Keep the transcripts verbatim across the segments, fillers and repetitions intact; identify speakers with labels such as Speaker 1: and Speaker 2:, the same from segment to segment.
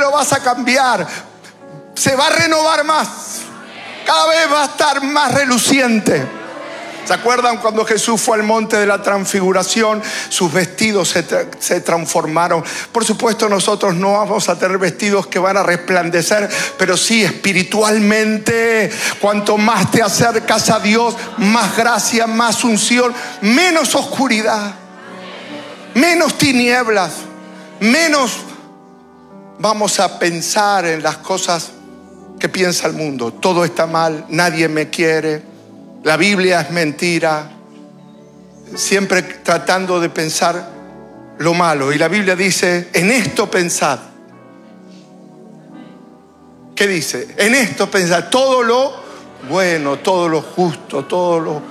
Speaker 1: lo vas a cambiar. Se va a renovar más. Cada vez va a estar más reluciente. ¿Se acuerdan cuando Jesús fue al monte de la transfiguración? Sus vestidos se, tra- se transformaron. Por supuesto, nosotros no vamos a tener vestidos que van a resplandecer, pero sí espiritualmente. Cuanto más te acercas a Dios, más gracia, más unción, menos oscuridad, menos tinieblas, menos vamos a pensar en las cosas que piensa el mundo. Todo está mal, nadie me quiere, la Biblia es mentira. Siempre tratando de pensar lo malo. Y la Biblia dice, en esto pensad. ¿Qué dice? En esto pensad, todo lo bueno, todo lo justo, todo lo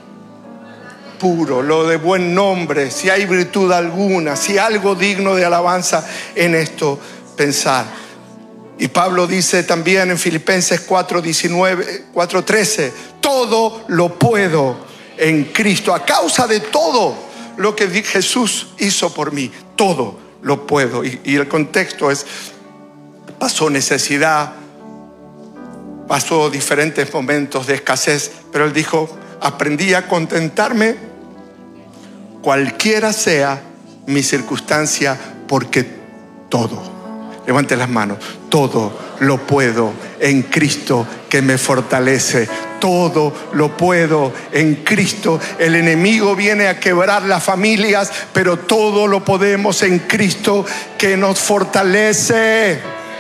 Speaker 1: puro, lo de buen nombre, si hay virtud alguna, si algo digno de alabanza, en esto pensar. Y Pablo dice también en Filipenses cuatro diecinueve, cuatro trece, todo lo puedo en Cristo. A causa de todo lo que Jesús hizo por mí, todo lo puedo. Y, y el contexto es, pasó necesidad, pasó diferentes momentos de escasez, pero él dijo, aprendí a contentarme cualquiera sea mi circunstancia, porque todo, levante las manos, todo lo puedo en Cristo que me fortalece. Todo lo puedo en Cristo. El enemigo viene a quebrar las familias, pero todo lo podemos en Cristo que nos fortalece.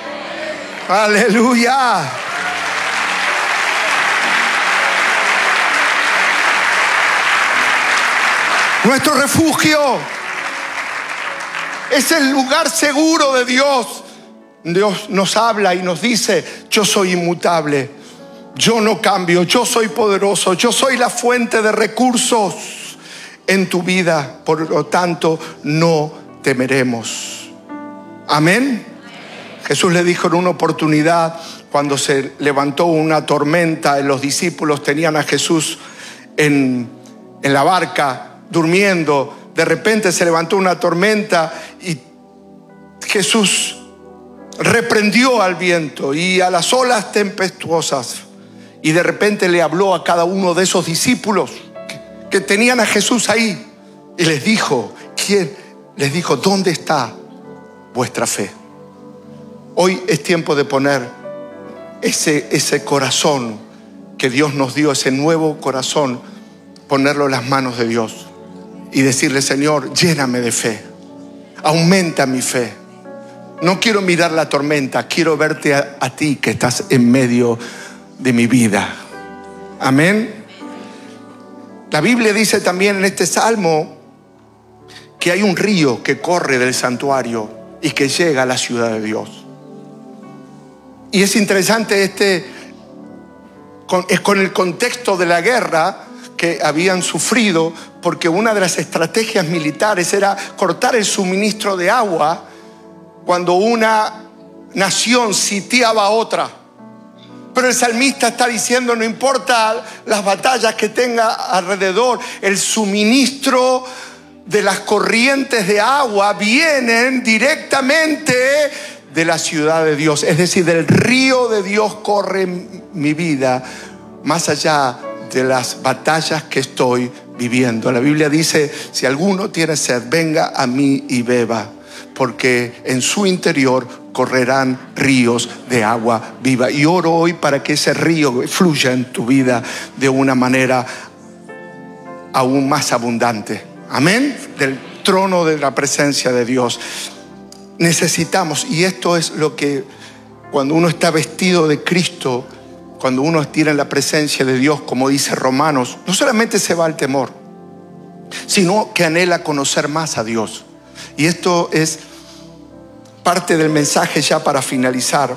Speaker 1: Aleluya. Nuestro refugio es el lugar seguro de Dios. Dios nos habla y nos dice, yo soy inmutable, yo no cambio, yo soy poderoso, yo soy la fuente de recursos en tu vida. Por lo tanto, no temeremos. Amén. Jesús le dijo en una oportunidad, cuando se levantó una tormenta, los discípulos tenían a Jesús en, en la barca, durmiendo. De repente se levantó una tormenta y Jesús reprendió al viento y a las olas tempestuosas, y de repente le habló a cada uno de esos discípulos que, que tenían a Jesús ahí, y les dijo, ¿quién? Les dijo, ¿dónde está vuestra fe? Hoy es tiempo de poner ese, ese corazón que Dios nos dio, ese nuevo corazón, ponerlo en las manos de Dios y decirle, Señor, lléname de fe, aumenta mi fe. No quiero mirar la tormenta, quiero verte a, a ti que estás en medio de mi vida. Amén. La Biblia dice también en este salmo que hay un río que corre del santuario y que llega a la ciudad de Dios. Y es interesante este, con, es con el contexto de la guerra que habían sufrido, porque una de las estrategias militares era cortar el suministro de agua cuando una nación sitiaba a otra. Pero el salmista está diciendo, no importa las batallas que tenga alrededor, el suministro de las corrientes de agua vienen directamente de la ciudad de Dios. Es decir, del río de Dios corre mi vida, más allá de las batallas que estoy viviendo. La Biblia dice, si alguno tiene sed, venga a mí y beba, porque en su interior correrán ríos de agua viva. Y oro hoy para que ese río fluya en tu vida de una manera aún más abundante. Amén. Del trono de la presencia de Dios. Necesitamos, y esto es lo que cuando uno está vestido de Cristo, cuando uno tiene la presencia de Dios, como dice Romanos, no solamente se va el temor, sino que anhela conocer más a Dios. Y esto es parte del mensaje ya para finalizar.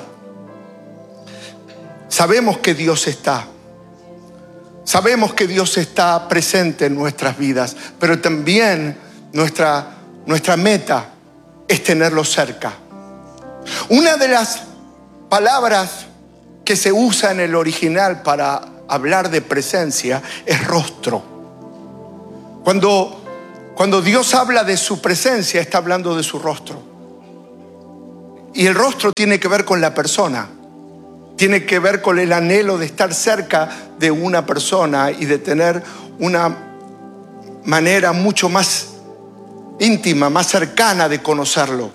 Speaker 1: Sabemos que Dios está. Sabemos que Dios está presente en nuestras vidas, pero también nuestra, nuestra meta es tenerlo cerca. Una de las palabras que se usa en el original para hablar de presencia es rostro. Cuando, cuando Dios habla de su presencia, está hablando de su rostro. Y el rostro tiene que ver con la persona. Tiene que ver con el anhelo de estar cerca de una persona y de tener una manera mucho más íntima, más cercana de conocerlo.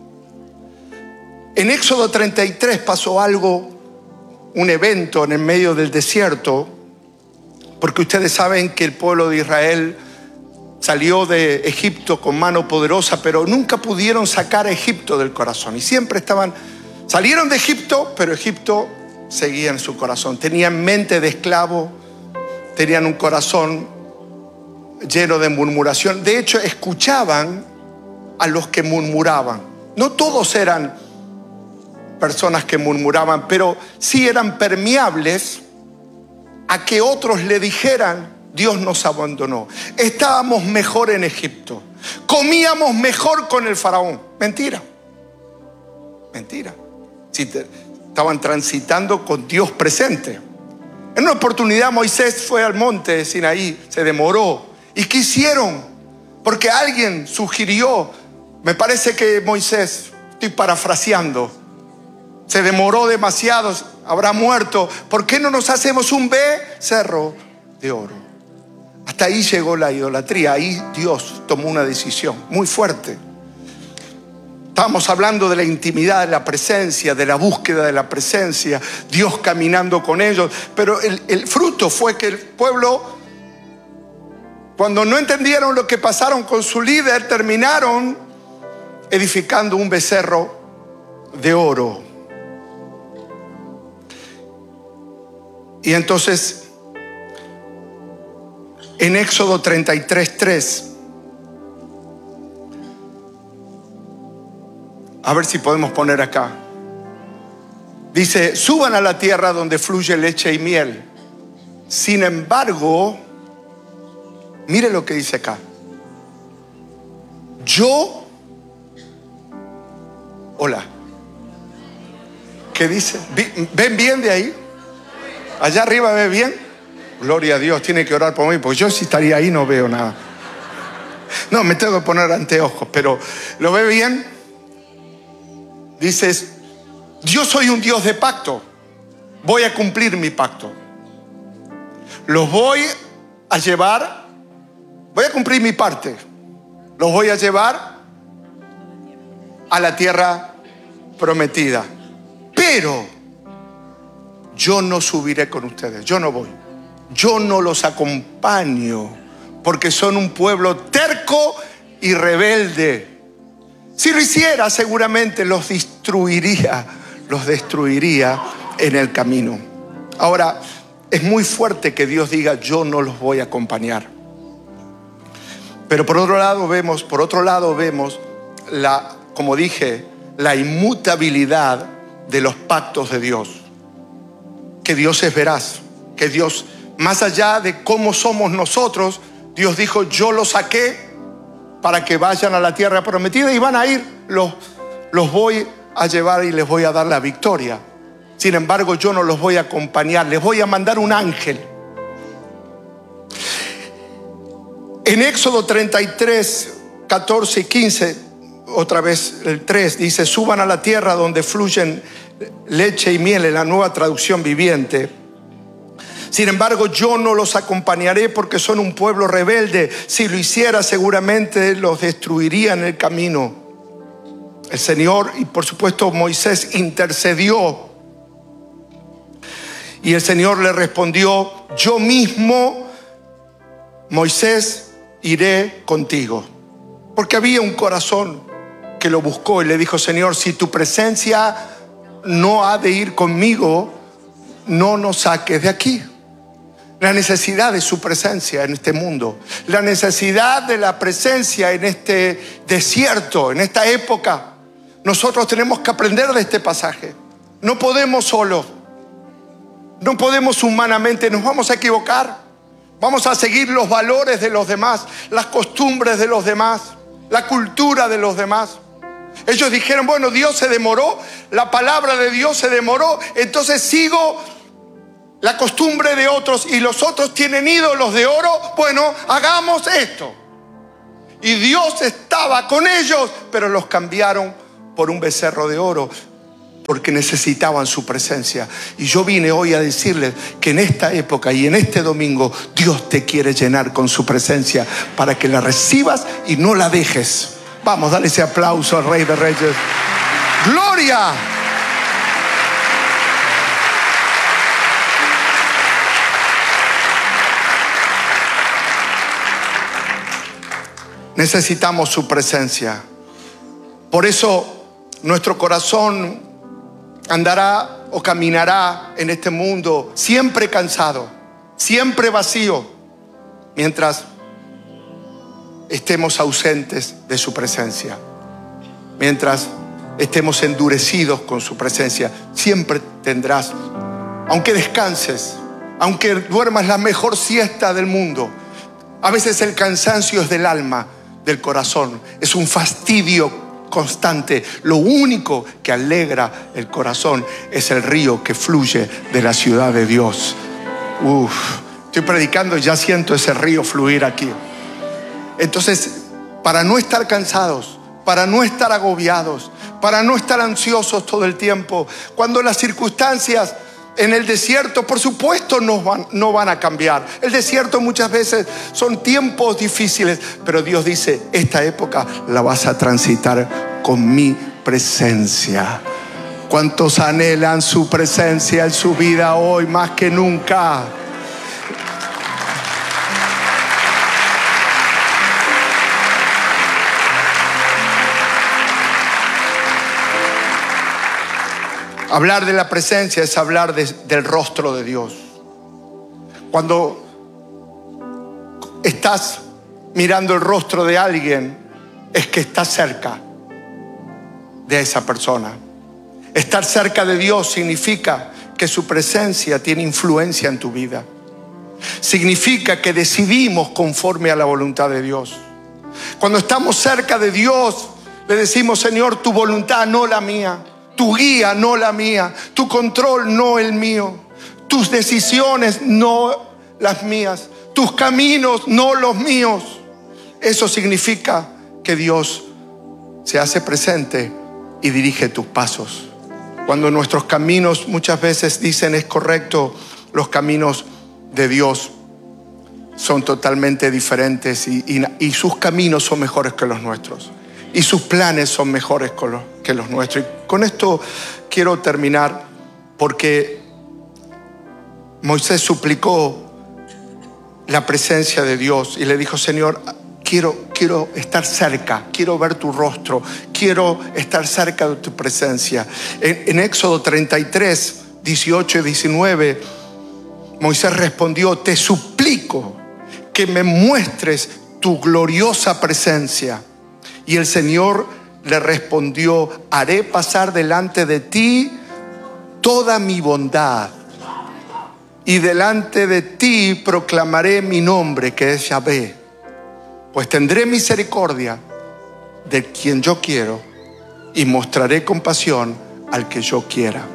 Speaker 1: En Éxodo treinta y tres pasó algo, un evento en el medio del desierto, porque ustedes saben que el pueblo de Israel salió de Egipto con mano poderosa, pero nunca pudieron sacar a Egipto del corazón. Y siempre estaban, salieron de Egipto, pero Egipto seguía en su corazón. Tenían mente de esclavo, tenían un corazón lleno de murmuración. De hecho, escuchaban a los que murmuraban. No todos eran personas que murmuraban, pero sí eran permeables a que otros le dijeran: Dios nos abandonó, estábamos mejor en Egipto, comíamos mejor con el faraón. Mentira, mentira. Si te, estaban transitando con Dios presente. En una oportunidad Moisés fue al monte de Sinaí, se demoró. ¿Y qué hicieron? Porque alguien sugirió, me parece que Moisés, estoy parafraseando, se demoró demasiado, habrá muerto. ¿Por qué no nos hacemos un becerro de oro? Hasta ahí llegó la idolatría. Ahí Dios tomó una decisión muy fuerte. Estábamos hablando de la intimidad, de la presencia, de la búsqueda de la presencia, Dios caminando con ellos. Pero el, el fruto fue que el pueblo, cuando no entendieron lo que pasaron con su líder, terminaron edificando un becerro de oro. Y entonces, en Éxodo treinta y tres, tres, a ver si podemos poner acá, dice: suban a la tierra donde fluye leche y miel. Sin embargo, mire lo que dice acá: yo, hola, ¿qué dice? ¿Ven bien de ahí? Allá arriba, ¿ve bien? Gloria a Dios, tiene que orar por mí, porque yo si estaría ahí no veo nada. No, me tengo que poner anteojos, pero ¿lo ve bien? Dices: yo soy un Dios de pacto, voy a cumplir mi pacto. Los voy a llevar, voy a cumplir mi parte. Los voy a llevar a la tierra prometida. Pero yo no subiré con ustedes, yo no voy. Yo no los acompaño, porque son un pueblo terco y rebelde. Si lo hiciera, seguramente los destruiría, los destruiría en el camino. Ahora, es muy fuerte que Dios diga: yo no los voy a acompañar. Pero por otro lado vemos, por otro lado vemos la, como dije, la inmutabilidad de los pactos de Dios. Que Dios es veraz, que Dios, más allá de cómo somos nosotros, Dios dijo: yo los saqué para que vayan a la tierra prometida y van a ir, los, los voy a llevar y les voy a dar la victoria. Sin embargo, yo no los voy a acompañar, les voy a mandar un ángel. En Éxodo treinta y tres, catorce y quince, otra vez el tres, dice: suban a la tierra donde fluyen leche y miel, en la Nueva Traducción Viviente. Sin embargo, yo no los acompañaré porque son un pueblo rebelde. Si lo hiciera, seguramente los destruiría en el camino. El Señor, y por supuesto Moisés, intercedió. Y el Señor le respondió: yo mismo, Moisés, iré contigo. Porque había un corazón que lo buscó y le dijo: Señor, si tu presencia no ha de ir conmigo, no nos saques de aquí. La necesidad de su presencia en este mundo, la necesidad de la presencia en este desierto, en esta época. Nosotros tenemos que aprender de este pasaje. No podemos solos, no podemos humanamente, nos vamos a equivocar. Vamos a seguir los valores de los demás, las costumbres de los demás, la cultura de los demás. Ellos dijeron: bueno, Dios se demoró, la palabra de Dios se demoró, entonces sigo la costumbre de otros, y los otros tienen ídolos de oro. Bueno, hagamos esto. Y Dios estaba con ellos, pero los cambiaron por un becerro de oro, porque necesitaban su presencia. Y yo vine hoy a decirles que en esta época y en este domingo Dios te quiere llenar con su presencia para que la recibas y no la dejes. Vamos, dale ese aplauso al Rey de Reyes. ¡Gloria! Necesitamos su presencia. Por eso nuestro corazón andará o caminará en este mundo siempre cansado, siempre vacío, mientras estemos ausentes de su presencia, mientras estemos endurecidos con su presencia. Siempre tendrás, aunque descanses, aunque duermas la mejor siesta del mundo, a veces el cansancio es del alma, del corazón, es un fastidio constante. Lo único que alegra el corazón es el río que fluye de la ciudad de Dios. Uf, estoy predicando y ya siento ese río fluir aquí. Entonces, para no estar cansados, para no estar agobiados, para no estar ansiosos todo el tiempo, cuando las circunstancias en el desierto, por supuesto, no van, no van a cambiar. El desierto muchas veces son tiempos difíciles, pero Dios dice, esta época la vas a transitar con mi presencia. ¿Cuántos anhelan su presencia en su vida hoy más que nunca? Hablar de la presencia es hablar de, del rostro de Dios. Cuando estás mirando el rostro de alguien, es que estás cerca de esa persona. Estar cerca de Dios significa que su presencia tiene influencia en tu vida. Significa que decidimos conforme a la voluntad de Dios. Cuando estamos cerca de Dios, le decimos, Señor, tu voluntad, no la mía. Tu guía, no la mía. Tu control, no el mío. Tus decisiones, no las mías. Tus caminos, no los míos. Eso significa que Dios se hace presente y dirige tus pasos. Cuando nuestros caminos muchas veces dicen es correcto, los caminos de Dios son totalmente diferentes y, y, y sus caminos son mejores que los nuestros. Y sus planes son mejores que los nuestros. Y con esto quiero terminar, porque Moisés suplicó la presencia de Dios y le dijo, Señor, quiero, quiero estar cerca, quiero ver tu rostro, quiero estar cerca de tu presencia. En, en Éxodo treinta y tres, dieciocho y diecinueve, Moisés respondió, te suplico que me muestres tu gloriosa presencia. Y el Señor le respondió, haré pasar delante de ti toda mi bondad y delante de ti proclamaré mi nombre, que es Yahvé. Pues tendré misericordia de quien yo quiero y mostraré compasión al que yo quiera.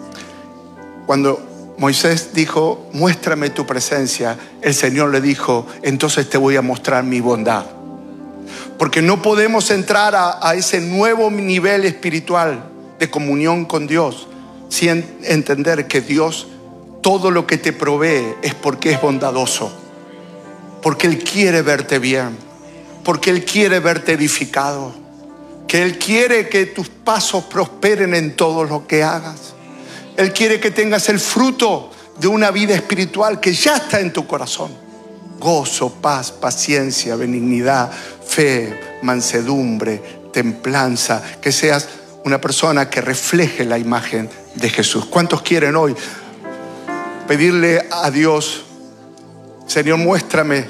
Speaker 1: Cuando Moisés dijo, muéstrame tu presencia, el Señor le dijo, entonces te voy a mostrar mi bondad. Porque no podemos entrar a, a ese nuevo nivel espiritual de comunión con Dios sin entender que Dios, todo lo que te provee es porque es bondadoso, porque Él quiere verte bien, porque Él quiere verte edificado, que Él quiere que tus pasos prosperen en todo lo que hagas. Él quiere que tengas el fruto de una vida espiritual que ya está en tu corazón. Gozo, paz, paciencia, benignidad, fe, mansedumbre, templanza. Que seas una persona que refleje la imagen de Jesús. ¿Cuántos quieren hoy pedirle a Dios, Señor, muéstrame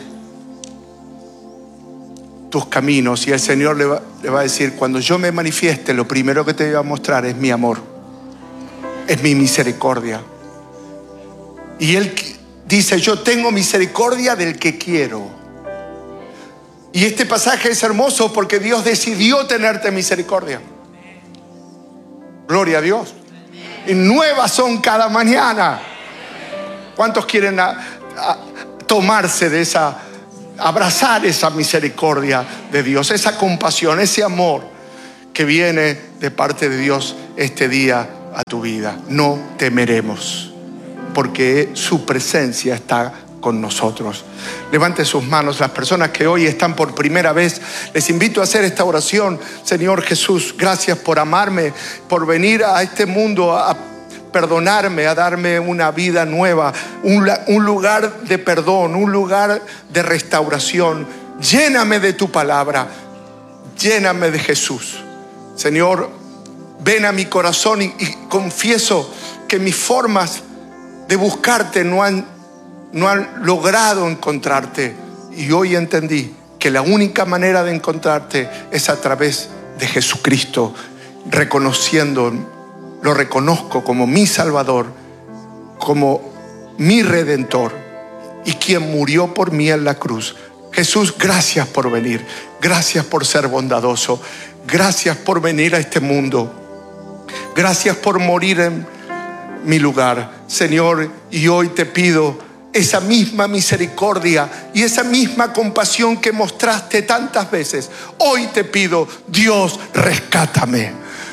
Speaker 1: tus caminos? Y el Señor le va, le va a decir, cuando yo me manifieste, lo primero que te voy a mostrar es mi amor, es mi misericordia. Y Él dice, yo tengo misericordia del que quiero. Y este pasaje es hermoso porque Dios decidió tenerte misericordia. Gloria a Dios. Y nuevas son cada mañana. ¿Cuántos quieren a, a, tomarse de esa, abrazar esa misericordia de Dios, esa compasión, ese amor que viene de parte de Dios este día a tu vida. No temeremos, porque su presencia está con nosotros. Levante sus manos. Las personas que hoy están por primera vez, les invito a hacer esta oración. Señor Jesús, gracias por amarme, por venir a este mundo a perdonarme, a darme una vida nueva, un, un lugar de perdón, un lugar de restauración. Lléname de tu palabra, lléname de Jesús. Señor, ven a mi corazón y, y confieso que mis formas de buscarte no han, no han logrado encontrarte. Y hoy entendí que la única manera de encontrarte es a través de Jesucristo, reconociendo, lo reconozco como mi Salvador, como mi Redentor y quien murió por mí en la cruz. Jesús, gracias por venir, gracias por ser bondadoso, gracias por venir a este mundo, gracias por morir en mi lugar, Señor. Y hoy te pido esa misma misericordia y esa misma compasión que mostraste tantas veces. Hoy te pido, Dios, rescátame.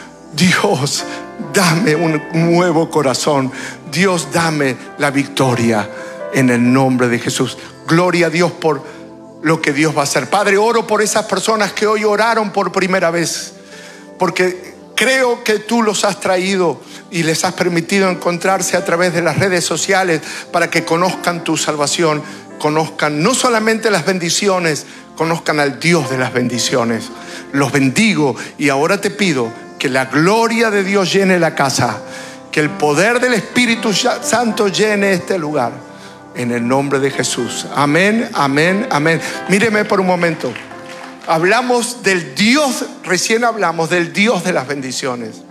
Speaker 1: Dios, dame un nuevo corazón. Dios, dame la victoria en el nombre de Jesús. Gloria a Dios por lo que Dios va a hacer. Padre, oro por esas personas que hoy oraron por primera vez, porque creo que tú los has traído y les has permitido encontrarse a través de las redes sociales para que conozcan tu salvación, conozcan no solamente las bendiciones, conozcan al Dios de las bendiciones. Los bendigo y ahora te pido que la gloria de Dios llene la casa, que el poder del Espíritu Santo llene este lugar. En el nombre de Jesús. Amén, amén, amén. Míreme por un momento. Hablamos del Dios, recién hablamos del Dios de las bendiciones.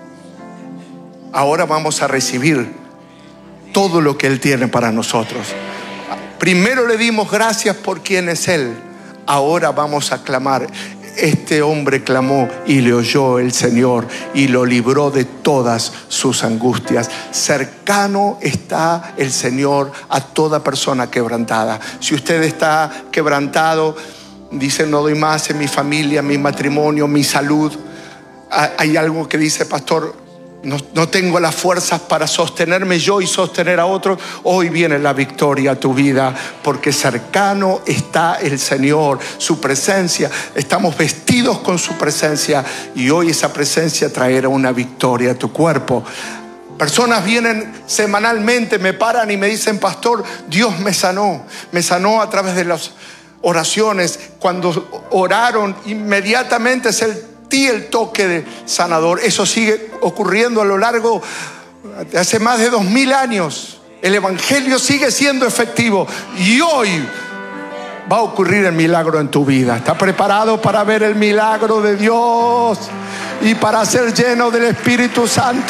Speaker 1: Ahora vamos a recibir todo lo que Él tiene para nosotros. Primero le dimos gracias por quien es Él. Ahora vamos a clamar. Este hombre clamó y le oyó el Señor y lo libró de todas sus angustias. Cercano está el Señor a toda persona quebrantada. Si usted está quebrantado, dice, no doy más en mi familia, mi matrimonio, mi salud. Hay algo que dice, pastor, No, no tengo las fuerzas para sostenerme yo y sostener a otros. Hoy viene la victoria a tu vida, porque cercano está el Señor, su presencia. Estamos vestidos con su presencia y hoy esa presencia traerá una victoria a tu cuerpo. Personas vienen semanalmente, me paran y me dicen, pastor, Dios me sanó. Me sanó a través de las oraciones. Cuando oraron, inmediatamente es el el toque de sanador. Eso sigue ocurriendo a lo largo de hace más de dos mil años. El evangelio sigue siendo efectivo y hoy va a ocurrir el milagro en tu vida. ¿Estás preparado para ver el milagro de Dios y para ser lleno del Espíritu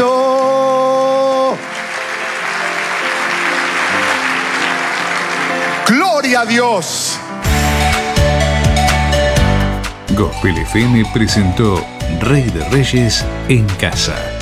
Speaker 1: Santo? Gloria a Dios.
Speaker 2: Gospel F M presentó Rey de Reyes en Casa.